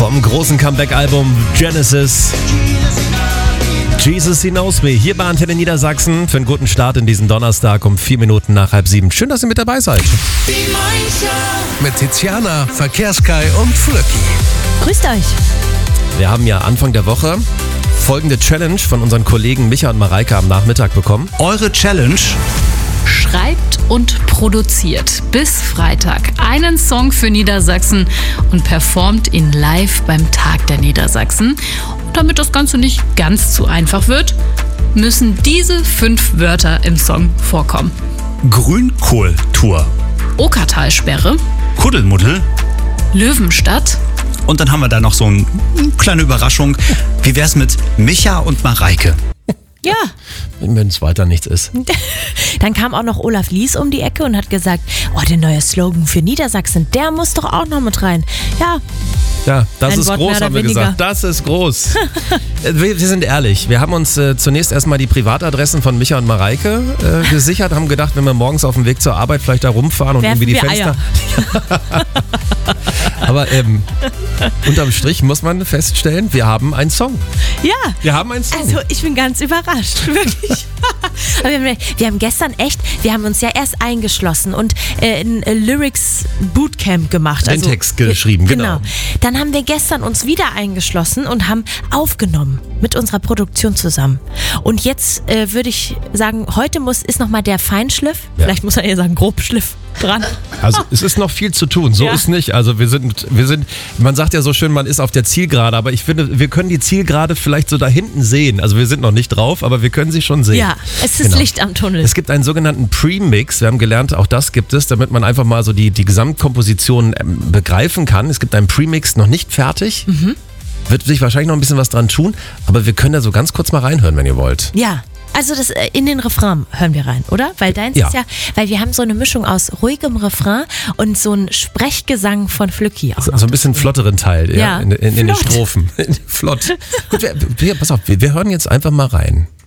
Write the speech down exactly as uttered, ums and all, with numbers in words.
vom großen Comeback-Album Genesis. Jesus, He Knows Me. Hier bei Antenne Niedersachsen für einen guten Start in diesen Donnerstag um vier Minuten nach halb sieben. Schön, dass ihr mit dabei seid. Mit Tiziana, Verkehrskai und Flöcki. Grüßt euch. Wir haben ja Anfang der Woche folgende Challenge von unseren Kollegen Micha und Mareike am Nachmittag bekommen. Eure Challenge: Schreibt und produziert bis Freitag einen Song für Niedersachsen und performt ihn live beim Tag der Niedersachsen. Und damit das Ganze nicht ganz zu einfach wird, müssen diese fünf Wörter im Song vorkommen. Grünkohltour, Okertalsperre, Kuddelmuddel. Löwenstadt. Und dann haben wir da noch so eine kleine Überraschung. Wie wär's mit Micha und Mareike? Ja. Wenn es weiter nichts ist. Dann kam auch noch Olaf Lies um die Ecke und hat gesagt, oh, der neue Slogan für Niedersachsen, der muss doch auch noch mit rein. Ja. Ja, das Ein ist Wort groß, mehr oder haben wir weniger. gesagt. Das ist groß. wir, wir sind ehrlich. Wir haben uns äh, zunächst erstmal die Privatadressen von Micha und Mareike äh, gesichert, haben gedacht, wenn wir morgens auf dem Weg zur Arbeit vielleicht da rumfahren und Werfen irgendwie die wir Fenster. Aber ähm, unterm Strich muss man feststellen, wir haben einen Song. Ja. Wir haben einen Song. Also ich bin ganz überrascht, wirklich. Aber wir, haben, wir haben gestern echt, wir haben uns ja erst eingeschlossen und äh, ein äh, Lyrics Bootcamp gemacht. Den Text geschrieben, genau. Dann haben wir gestern uns wieder eingeschlossen und haben aufgenommen mit unserer Produktion zusammen. Und jetzt äh, würde ich sagen, heute muss ist nochmal der Feinschliff, Ja. vielleicht muss man eher sagen Grobschliff dran. Also es ist noch viel zu tun, so Ja. ist nicht. Also wir sind, wir sind, man sagt ja so schön, man ist auf der Zielgerade, aber ich finde, wir können die Zielgerade vielleicht so da hinten sehen. Also wir sind noch nicht drauf, aber wir können sie schon sehen. Ja, es ist Genau. Licht am Tunnel. Es gibt einen sogenannten Pre-Mix, wir haben gelernt, auch das gibt es, damit man einfach mal so die, die Gesamtkomposition ähm, begreifen kann. Es gibt einen Pre-Mix, noch nicht fertig, Mhm. wird sich wahrscheinlich noch ein bisschen was dran tun, aber wir können da so ganz kurz mal reinhören, wenn ihr wollt. Ja. Also das äh, in den Refrain hören wir rein, oder? Weil deins Ja. ist ja, weil wir haben so eine Mischung aus ruhigem Refrain und so ein Sprechgesang von Flöcki auch. So, noch so ein bisschen flotteren Teil, ja, Ja, in, in, in den flott. Strophen. Flott. Gut, wir, wir, pass auf, wir, wir hören jetzt einfach mal rein.